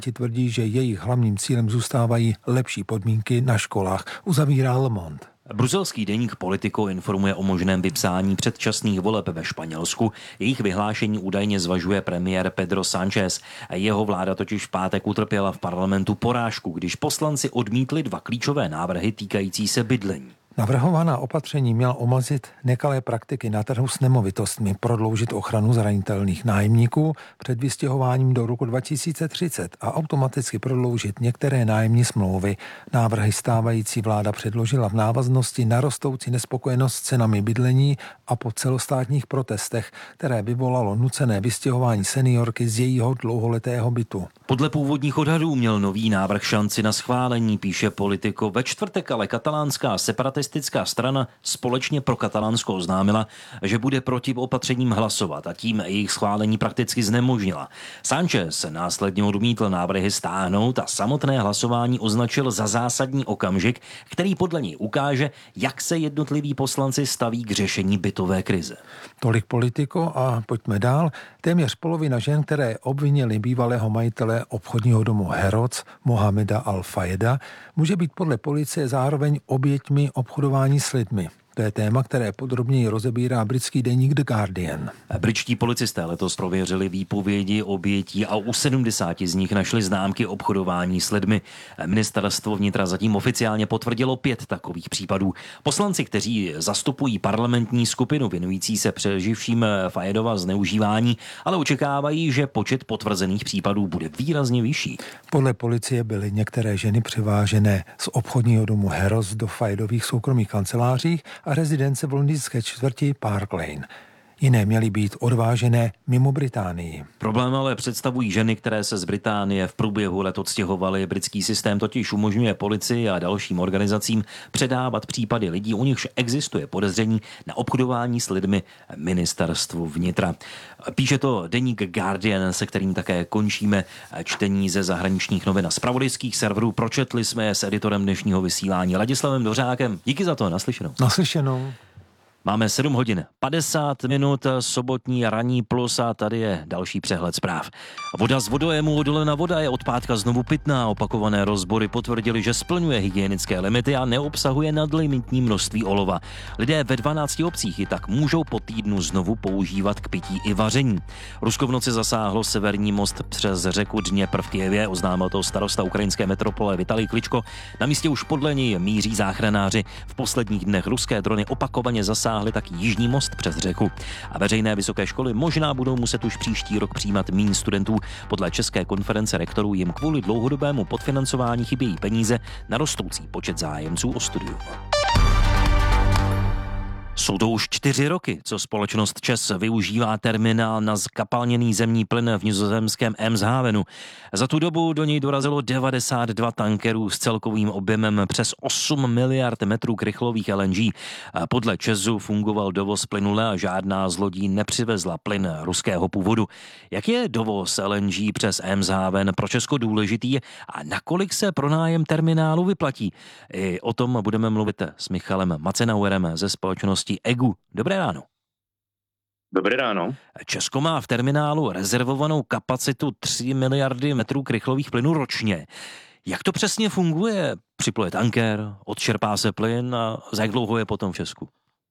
Ti tvrdí, že jejich hlavním cílem zůstávají lepší podmínky na školách, uzavírá Le Monde. Bruselský deník Politico informuje o možném vypsání předčasných voleb ve Španělsku. Jejich vyhlášení údajně zvažuje premiér Pedro Sánchez. Jeho vláda totiž v pátek utrpěla v parlamentu porážku, když poslanci odmítli 2 klíčové návrhy týkající se bydlení. Navrhovaná opatření měla omezit nekalé praktiky na trhu s nemovitostmi, prodloužit ochranu zranitelných nájemníků před vystěhováním do roku 2030 a automaticky prodloužit některé nájemní smlouvy. Návrhy stávající vláda předložila v návaznosti na rostoucí nespokojenost s cenami bydlení a po celostátních protestech, které vyvolalo nucené vystěhování seniorky z jejího dlouholetého bytu. Podle původních odhadů měl nový návrh šanci na schválení, píše Politico. Ve čtvrtek ale katalánská separatistická strana Společně pro Katalánsko oznámila, že bude proti opatřením hlasovat a tím jejich schválení prakticky znemožnila. Sánchez následně odmítl návrhy stáhnout a samotné hlasování označil za zásadní okamžik, který podle něj ukáže, jak se jednotliví poslanci staví k řešení bytové krize. Tolik Politico a pojďme dál. Téměř polovina žen, které obvinili bývalého majitele obchodního domu Harrods, Mohameda Al-Fayeda, může být podle policie zároveň oběťmi obchodování s lidmi. To je téma, které podrobněji rozebírá britský deník The Guardian. Britští policisté letos prověřili výpovědi obětí a u 70 z nich našli známky obchodování s lidmi. Ministerstvo vnitra zatím oficiálně potvrdilo 5 takových případů. Poslanci, kteří zastupují parlamentní skupinu věnující se přeživším Fayedova zneužívání, ale očekávají, že počet potvrzených případů bude výrazně vyšší. Podle policie byly některé ženy převážené z obchodního domu Harrods do Fayedových soukromých kancelářích a rezidence v londýnské čtvrti Park Lane. Jiné měly být odvážené mimo Británii. Problém ale představují ženy, které se z Británie v průběhu let odstěhovaly. Britský systém totiž umožňuje policii a dalším organizacím předávat případy lidí, u nichž existuje podezření na obchodování s lidmi ministerstvu vnitra. Píše to deník Guardian, se kterým také končíme čtení ze zahraničních novin a zpravodajských serverů. Pročetli jsme je s editorem dnešního vysílání Ladislavem Dvořákem. Díky za to, naslyšenou. Naslyšenou. Máme 7 hodin 50 minut, sobotní ranní plus a tady je další přehled zpráv. Voda z vodojemu Odolena voda je od pátka znovu pitná. Opakované rozbory potvrdili, že splňuje hygienické limity a neobsahuje nadlimitní množství olova. Lidé ve 12 obcích ji tak můžou po týdnu znovu používat k pití i vaření. Rusko v noci zasáhlo severní most přes řeku Dněpr v Kyjevě, oznámil to starosta ukrajinské metropole Vitalij Kličko. Na místě už podle něj míří záchranáři. V posledních dnech ruské drony opakovaně zasáhly tak jižní most přes řeku. A veřejné vysoké školy možná budou muset už příští rok přijímat méně studentů. Podle České konference rektorů jim kvůli dlouhodobému podfinancování chybějí peníze na rostoucí počet zájemců o studium. Jsou to už 4 roky, co společnost ČEZ využívá terminál na zkapalněný zemní plyn v nizozemském Eemshavenu. Za tu dobu do něj dorazilo 92 tankerů s celkovým objemem přes 8 miliard metrů krychlových LNG. Podle ČEZu fungoval dovoz plynule a žádná z lodí nepřivezla plyn ruského původu. Jak je dovoz LNG přes Eemshaven pro Česko důležitý a nakolik se pronájem terminálu vyplatí? I o tom budeme mluvit s Michalem Macenauerem ze společnosti EGU. Dobré ráno. Dobré ráno. Česko má v terminálu rezervovanou kapacitu 3 miliardy metrů krychlových plynů ročně. Jak to přesně funguje? Připluje tanker, odčerpá se plyn a za jak dlouho je potom v Česku?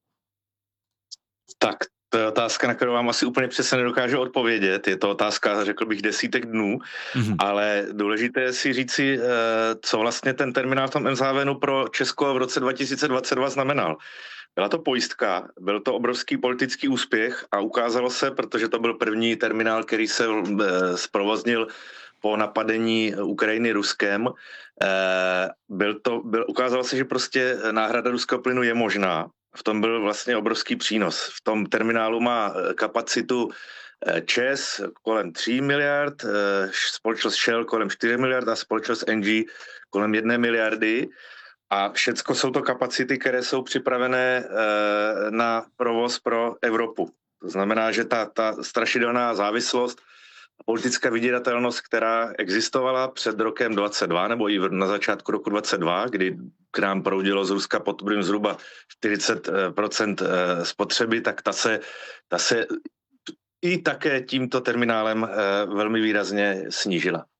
Tak, to je otázka, na kterou vám asi úplně přesně nedokážu odpovědět. Je to otázka, řekl bych, desítek dnů, ale důležité je si říci, co vlastně ten terminál v tom Eemshavenu pro Česko v roce 2022 znamenal. Byla to pojistka, byl to obrovský politický úspěch a ukázalo se, protože to byl první terminál, který se zprovoznil po napadení Ukrajiny Ruskem, ukázalo se, že prostě náhrada ruského plynu je možná. V tom byl vlastně obrovský přínos. V tom terminálu má kapacitu ČEZ kolem 3 miliard, společnost Shell kolem 4 miliard a společnost NG kolem 1 miliardy. A všecko jsou to kapacity, které jsou připravené na provoz pro Evropu. To znamená, že ta strašidelná závislost a politická vydíratelnost, která existovala před rokem 22 nebo i na začátku roku 22, kdy k nám proudilo z Ruska pod zhruba 40% spotřeby, tak ta se i také tímto terminálem velmi výrazně snížila.